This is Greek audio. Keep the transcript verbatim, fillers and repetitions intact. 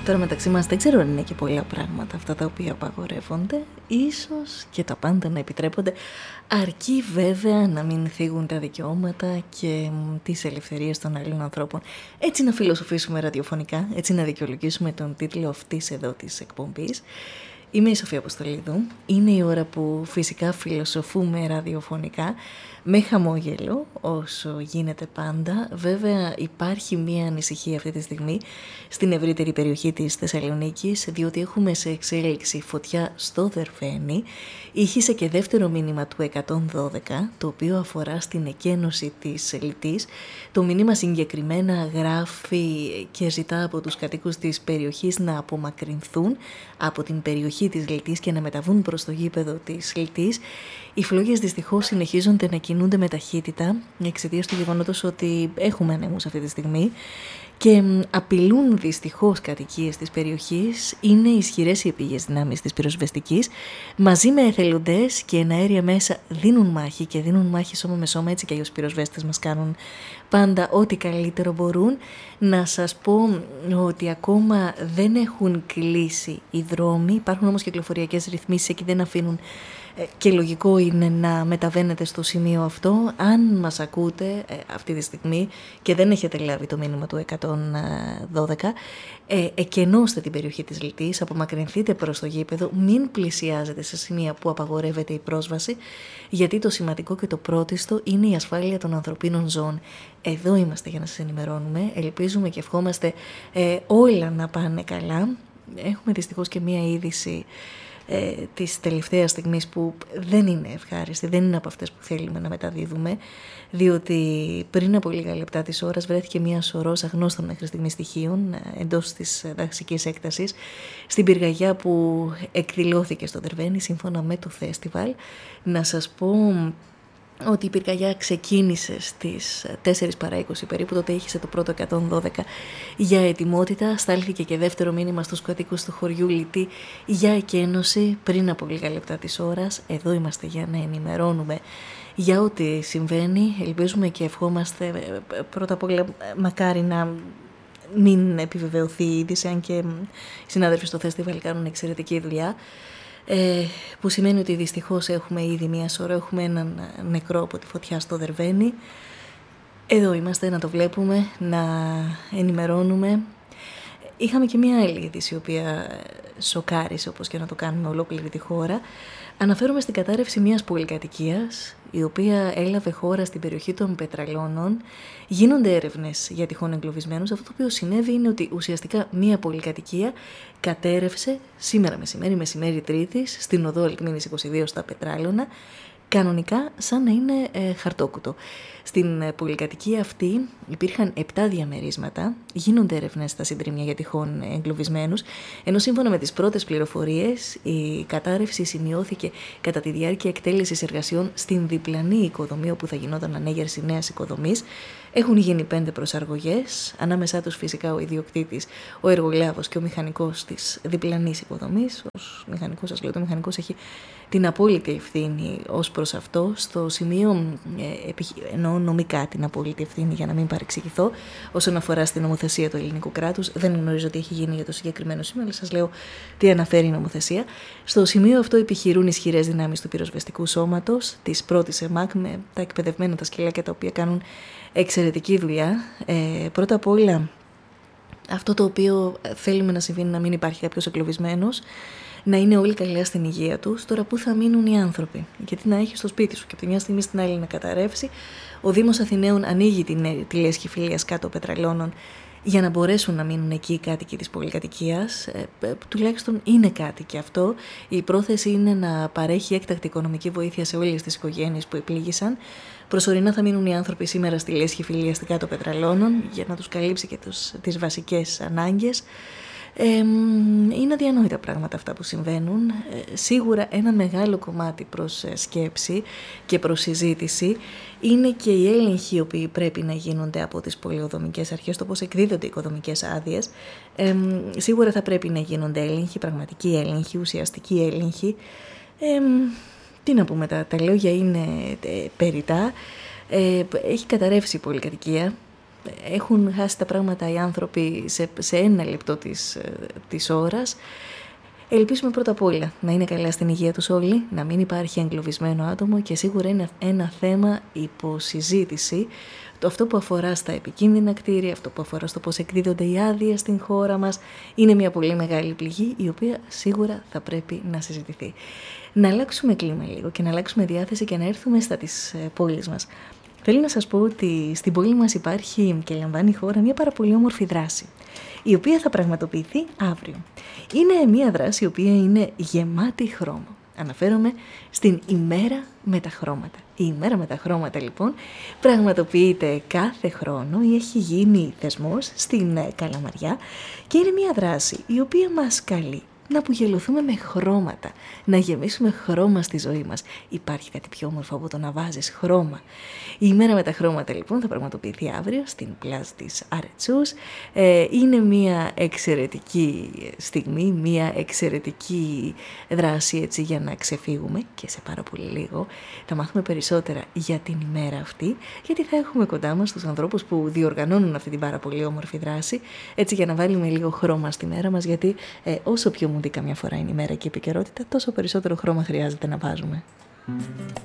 Τώρα μεταξύ μας δεν ξέρω αν είναι και πολλά πράγματα αυτά τα οποία απαγορεύονται. Ίσως και τα πάντα να επιτρέπονται, αρκεί βέβαια να μην θίγουν τα δικαιώματα και τις ελευθερίες των άλλων ανθρώπων. Έτσι να φιλοσοφήσουμε ραδιοφωνικά, έτσι να δικαιολογήσουμε τον τίτλο αυτής εδώ της εκπομπής. Είμαι η Σοφία Αποστολίδου. Είναι η ώρα που φυσικά φιλοσοφούμε ραδιοφωνικά με χαμόγελο όσο γίνεται πάντα. Βέβαια υπάρχει μία ανησυχία αυτή τη στιγμή στην ευρύτερη περιοχή της Θεσσαλονίκης, διότι έχουμε σε εξέλιξη φωτιά στο Δερβένι. Ήχησε και δεύτερο μήνυμα του εκατόν δώδεκα, το οποίο αφορά στην εκένωση της Λυτής. Το μήνυμα συγκεκριμένα γράφει και ζητά από τους κατοίκους της περιοχής να απομακρυνθούν από την περιοχή της Λυτής και να μεταβούν προς το γήπεδο της Λυτής. Οι φλόγες δυστυχώς συνεχίζονται να κινούνται με ταχύτητα εξαιτίας του γεγονότος ότι έχουμε ανέμους αυτή τη στιγμή και απειλούν δυστυχώς κατοικίες της περιοχής. Είναι ισχυρές οι επίγειες δυνάμεις της πυροσβεστικής. Μαζί με εθελοντές και εναέρια μέσα δίνουν μάχη και δίνουν μάχη σώμα με σώμα, έτσι και οι πυροσβέστες μας κάνουν πάντα ό,τι καλύτερο μπορούν. Να σας πω ότι ακόμα δεν έχουν κλείσει οι δρόμοι, υπάρχουν όμως κυκλοφοριακές ρυθμίσεις, εκεί δεν αφήνουν και λογικό είναι να μεταβαίνετε στο σημείο αυτό. Αν μας ακούτε ε, αυτή τη στιγμή και δεν έχετε λάβει το μήνυμα του εκατόν δώδεκα, ε, εκενώστε την περιοχή της Λυτής, απομακρυνθείτε προς το γήπεδο, μην πλησιάζετε σε σημεία που απαγορεύεται η πρόσβαση, γιατί το σημαντικό και το πρώτιστο είναι η ασφάλεια των ανθρωπίνων ζώων. Εδώ είμαστε για να σας ενημερώνουμε, ελπίζουμε και ευχόμαστε ε, όλα να πάνε καλά. Έχουμε δυστυχώς και μία είδηση Ε, της τελευταίας στιγμής που δεν είναι ευχάριστη, δεν είναι από αυτές που θέλουμε να μεταδίδουμε, διότι πριν από λίγα λεπτά της ώρας βρέθηκε μια σωρός αγνώστων μέχρι στιγμής στοιχείων εντός της δασικής έκτασης στην πυρκαγιά που εκδηλώθηκε στο Δερβένι σύμφωνα με το φεστιβάλ. Να σας πω ότι η πυρκαγιά ξεκίνησε στις τέσσερις παρά είκοσι περίπου, τότε ήχησε το πρώτο εκατόν δώδεκα για ετοιμότητα. Στάλθηκε και δεύτερο μήνυμα στους κατοίκους του χωριού Λυτή για εκένωση πριν από λίγα λεπτά της ώρας. Εδώ είμαστε για να ενημερώνουμε για ό,τι συμβαίνει. Ελπίζουμε και ευχόμαστε πρώτα απ' όλα μακάρι να μην επιβεβαιωθεί η είδηση, αν και οι συνάδελφοι στο φεστιβάλ κάνουν εξαιρετική δουλειά. Ε, που σημαίνει ότι δυστυχώς έχουμε ήδη μία σωρό, έχουμε έναν νεκρό από τη φωτιά στο Δερβένι. Εδώ είμαστε να το βλέπουμε, να ενημερώνουμε. Είχαμε και μία άλλη είδηση, η οποία σοκάρισε, όπως και να το κάνουμε, ολόκληρη τη χώρα. Αναφέρομαι στην κατάρρευση μιας πολυκατοικίας, η οποία έλαβε χώρα στην περιοχή των Πετραλώνων. Γίνονται έρευνες για τυχόν εγκλωβισμένους. Αυτό το οποίο συνέβη είναι ότι ουσιαστικά μια πολυκατοικία κατέρευσε σήμερα μεσημέρι, μεσημέρι Τρίτης, στην οδό Αλκμήνης είκοσι δύο στα Πετράλωνα, κανονικά σαν να είναι ε, χαρτόκουτο. Στην ε, πολυκατοικία αυτή υπήρχαν επτά διαμερίσματα, γίνονται έρευνες στα συντρίμμια για τυχόν εγκλωβισμένους, ενώ σύμφωνα με τις πρώτες πληροφορίες η κατάρρευση σημειώθηκε κατά τη διάρκεια εκτέλεσης εργασιών στην διπλανή οικοδομή όπου θα γινόταν ανέγερση νέας οικοδομής. Έχουν γίνει πέντε προσαρμογές, ανάμεσά τους φυσικά ο ιδιοκτήτης, ο εργολάβος και ο μηχανικός της διπλανής οικοδομής. Ως μηχανικός, σας λέω, το μηχανικός έχει την απόλυτη ευθύνη ως προς αυτό. Στο σημείο, ε, εννοώ νομικά την απόλυτη ευθύνη για να μην παρεξηγηθώ, όσον αφορά στην νομοθεσία του ελληνικού κράτους. Δεν γνωρίζω τι έχει γίνει για το συγκεκριμένο σημείο, αλλά σας λέω τι αναφέρει η νομοθεσία. Στο σημείο αυτό επιχειρούν ισχυρές δυνάμεις του πυροσβεστικού σώματος, της πρώτης ΕΜΑΚ, με τα εκπαιδευμένα τα σκυλάκια τα οποία κάνουν εξαιρετική δουλειά. Ε, πρώτα απ' όλα, αυτό το οποίο θέλουμε να συμβεί είναι να μην υπάρχει κάποιος εγκλωβισμένος, να είναι όλοι καλά στην υγεία τους. Τώρα, πού θα μείνουν οι άνθρωποι? Γιατί να έχεις στο σπίτι σου και από τη μια στιγμή στην άλλη να καταρρεύσει. Ο Δήμος Αθηναίων ανοίγει την, τη λέσχη φιλίας κάτω Πετραλώνων για να μπορέσουν να μείνουν εκεί οι κάτοικοι της πολυκατοικίας. Ε, τουλάχιστον είναι κάτι και αυτό. Η πρόθεση είναι να παρέχει έκτακτη οικονομική βοήθεια σε όλες τις οικογένειες που επλήγησαν. Προσωρινά θα μείνουν οι άνθρωποι σήμερα στη λέσχη φιλίας κάτω Πετραλώνων για να τους καλύψει και τους, τις βασικές ανάγκες. Ε, είναι αδιανόητα πράγματα αυτά που συμβαίνουν. Ε, σίγουρα ένα μεγάλο κομμάτι προς σκέψη και προς συζήτηση είναι και οι έλεγχοι οι οποίοι πρέπει να γίνονται από τις πολεοδομικές αρχές, το πώς εκδίδονται οι οικοδομικές άδειες. Ε, σίγουρα θα πρέπει να γίνονται έλεγχοι, πραγματικοί έλεγχοι, ουσιαστικοί έλεγχοι. Ε, τι να πούμε, τα, τα λόγια είναι ε, περιτά. Ε, έχει καταρρεύσει η πολυκατοικία. έχουν χάσει τα πράγματα οι άνθρωποι σε, σε ένα λεπτό της, της ώρας. Ελπίζουμε πρώτα απ' όλα να είναι καλά στην υγεία τους όλοι, να μην υπάρχει εγκλωβισμένο άτομο και σίγουρα είναι ένα θέμα υποσυζήτηση. Το αυτό που αφορά στα επικίνδυνα κτίρια, αυτό που αφορά στο πώς εκδίδονται οι άδειες στην χώρα μας, είναι μια πολύ μεγάλη πληγή η οποία σίγουρα θα πρέπει να συζητηθεί. Να αλλάξουμε κλίμα λίγο και να αλλάξουμε διάθεση και να έρθουμε στα της πόλης μας. Θέλω να σας πω ότι στην πόλη μας υπάρχει και λαμβάνει η χώρα μια πάρα πολύ όμορφη δράση, η οποία θα πραγματοποιηθεί αύριο. Είναι μια δράση η οποία είναι γεμάτη χρώμα. Αναφέρομαι στην ημέρα με τα χρώματα. Η ημέρα με τα χρώματα λοιπόν πραγματοποιείται κάθε χρόνο ή έχει γίνει θεσμός στην Καλαμαριά και είναι μια δράση η οποία μας καλεί να απογελωθούμε με χρώματα, να γεμίσουμε χρώμα στη ζωή μας. Υπάρχει κάτι πιο όμορφο από το να βάζεις χρώμα. Η ημέρα με τα χρώματα λοιπόν θα πραγματοποιηθεί αύριο στην πλάζ της Αρετσούς. Ε, είναι μια εξαιρετική στιγμή, μια εξαιρετική δράση έτσι για να ξεφύγουμε και σε πάρα πολύ λίγο θα μάθουμε περισσότερα για την ημέρα αυτή, γιατί θα έχουμε κοντά μας τους ανθρώπους που διοργανώνουν αυτή την πάρα πολύ όμορφη δράση, έτσι για να βάλουμε λίγο χρώμα στη μέρα μας, γιατί ε, όσο πιο μουντή καμιά φορά είναι η μέρα και η επικαιρότητα, τόσο περισσότερο χρώμα χρειάζεται να βάζουμε.